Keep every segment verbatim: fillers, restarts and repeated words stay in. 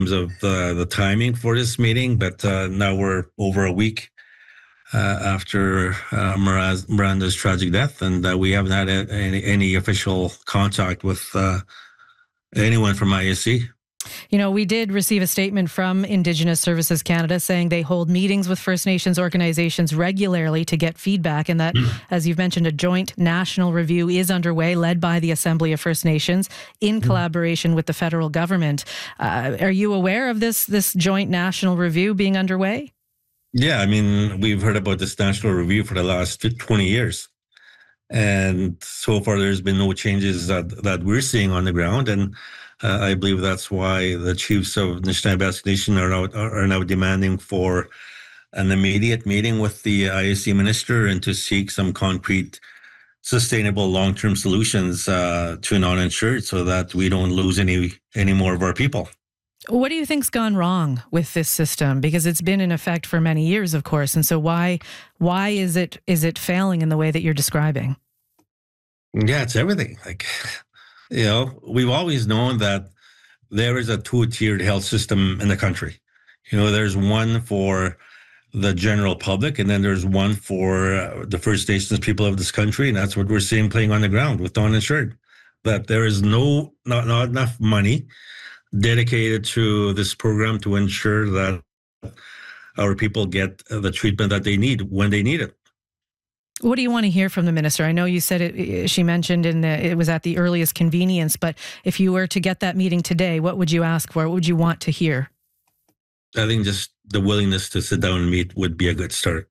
of the, the timing for this meeting, but uh, now we're over a week uh, after uh, Miraz, Miranda's tragic death, and uh, we haven't had any, any official contact with uh, anyone from I A C. You know, we did receive a statement from Indigenous Services Canada saying they hold meetings with First Nations organizations regularly to get feedback, and that, mm. as you've mentioned, a joint national review is underway, led by the Assembly of First Nations in mm. collaboration with the federal government. Uh, are you aware of this, this joint national review being underway? Yeah, I mean, we've heard about this national review for the last twenty years. And so far, there's been no changes that, that we're seeing on the ground. And uh, I believe that's why the chiefs of Anishinaabe Nation are now, are now demanding for an immediate meeting with the I A C minister and to seek some concrete, sustainable long-term solutions uh, to non-insured so that we don't lose any, any more of our people. What do you think's gone wrong with this system? Because it's been in effect for many years, of course. And so why why is it is it failing in the way that you're describing? Yeah, it's everything. Like, you know, we've always known that there is a two-tiered health system in the country. You know, there's one for the general public, and then there's one for uh, the First Nations people of this country, and that's what we're seeing playing on the ground with non-insured. That there is no not not enough money dedicated to this program to ensure that our people get the treatment that they need when they need it. What do you want to hear from the minister? I know you said it, she mentioned in the, it was at the earliest convenience, but if you were to get that meeting today, what would you ask for? What would you want to hear? I think just the willingness to sit down and meet would be a good start.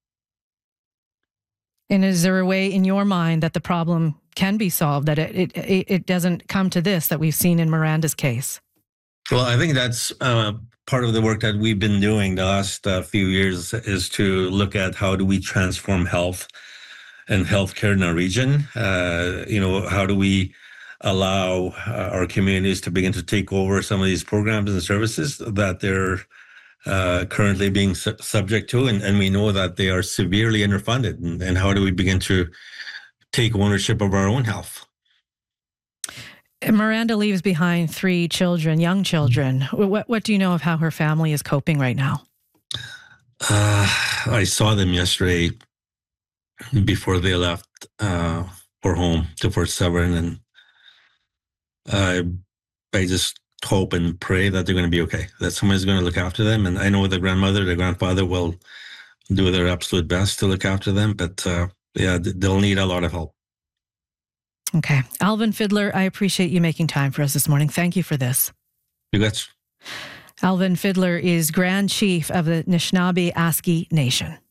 And is there a way in your mind that the problem can be solved, that it it, it doesn't come to this that we've seen in Miranda's case? Well, I think that's uh, part of the work that we've been doing the last uh, few years is to look at how do we transform health and healthcare in our region. Uh, you know, how do we allow uh, our communities to begin to take over some of these programs and services that they're uh, currently being su- subject to, and, and we know that they are severely underfunded. And, and how do we begin to take ownership of our own health? Miranda leaves behind three children, young children. What what do you know of how her family is coping right now? Uh, I saw them yesterday before they left uh, for home to Fort Severn, and I I just hope and pray that they're going to be okay, that somebody's going to look after them. And I know the grandmother, the grandfather will do their absolute best to look after them, but uh, yeah, they'll need a lot of help. Okay. Alvin Fiddler, I appreciate you making time for us this morning. Thank you for this. You bet. Alvin Fiddler is Grand Chief of the Anishinaabe Aski Nation.